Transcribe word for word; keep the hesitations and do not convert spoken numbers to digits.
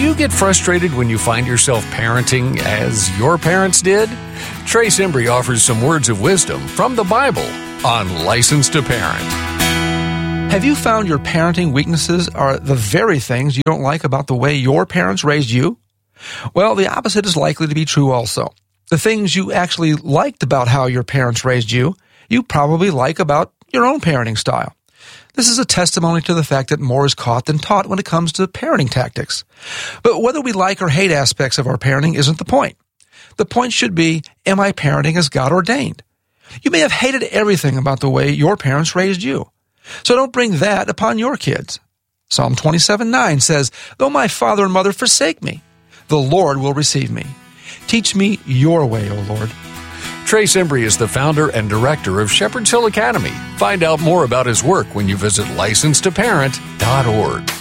you get frustrated when you find yourself parenting as your parents did? Trace Embry offers some words of wisdom from the Bible on License to Parent. Have you found your parenting weaknesses are the very things you don't like about the way your parents raised you? Well, the opposite is likely to be true also. The things you actually liked about how your parents raised you, you probably like about your own parenting style. This is a testimony to the fact that more is caught than taught when it comes to parenting tactics. But whether we like or hate aspects of our parenting isn't the point. The point should be, am I parenting as God ordained? You may have hated everything about the way your parents raised you. So don't bring that upon your kids. Psalm twenty-seven nine says, "Though my father and mother forsake me, the Lord will receive me. Teach me your way, O Lord." Trace Embry is the founder and director of Shepherd's Hill Academy. Find out more about his work when you visit license to parent dot org.